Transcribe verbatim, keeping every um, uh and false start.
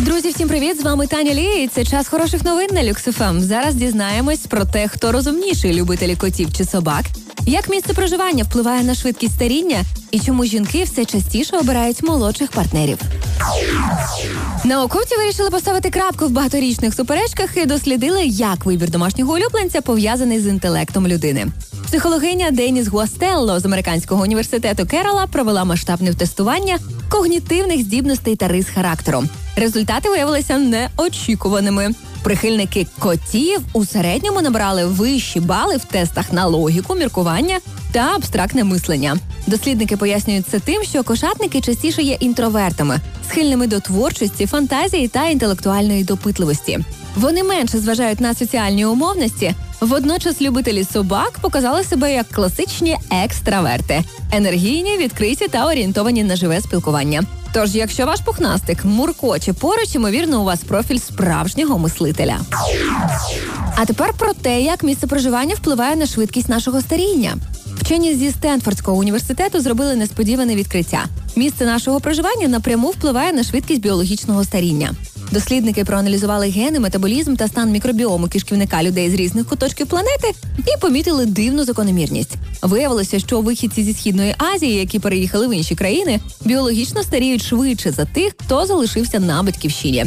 Друзі, всім привіт! З вами Таня Лі, і це час хороших новин на Люкс еф ем. Зараз дізнаємось про те, хто розумніший, любителі котів чи собак, як місце проживання впливає на швидкість старіння і чому жінки все частіше обирають молодших партнерів. Науковці вирішили поставити крапку в багаторічних суперечках і дослідили, як вибір домашнього улюбленця пов'язаний з інтелектом людини. Психологиня Деніс Гуастелло з американського університету Керрола провела масштабне тестування когнітивних здібностей та рис характеру. Результати виявилися неочікуваними. Прихильники котів у середньому набрали вищі бали в тестах на логіку, міркування та абстрактне мислення. Дослідники пояснюють це тим, що кошатники частіше є інтровертами, схильними до творчості, фантазії та інтелектуальної допитливості. Вони менше зважають на соціальні умовності. Водночас любителі собак показали себе як класичні екстраверти – енергійні, відкриті та орієнтовані на живе спілкування. Тож, якщо ваш пухнастик муркоче поруч, ймовірно, у вас профіль справжнього мислителя. А тепер про те, як місце проживання впливає на швидкість нашого старіння. Вчені зі Стенфордського університету зробили несподіване відкриття. Місце нашого проживання напряму впливає на швидкість біологічного старіння. Дослідники проаналізували гени, метаболізм та стан мікробіому кишківника людей з різних куточків планети і помітили дивну закономірність. Виявилося, що вихідці зі Східної Азії, які переїхали в інші країни, біологічно старіють швидше за тих, хто залишився на батьківщині.